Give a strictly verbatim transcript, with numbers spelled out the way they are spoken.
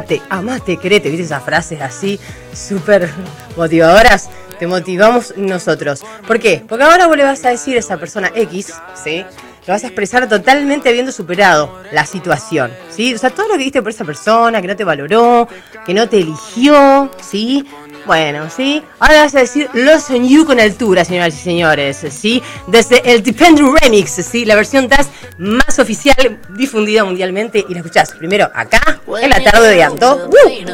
Te amate, querete, ¿viste esas frases así súper motivadoras? Te motivamos nosotros. ¿Por qué? Porque ahora vos le vas a decir a esa persona X, ¿sí? Lo vas a expresar totalmente habiendo superado la situación, ¿sí? O sea, todo lo que diste por esa persona, que no te valoró, que no te eligió, ¿sí? Bueno, ¿sí? Ahora vas a decir Lost on You con altura, señoras y señores, ¿sí? Desde el Dependent Remix, ¿sí? La versión dance más oficial, difundida mundialmente, y la escuchás primero acá, en la tarde de Anto. ¡Uh!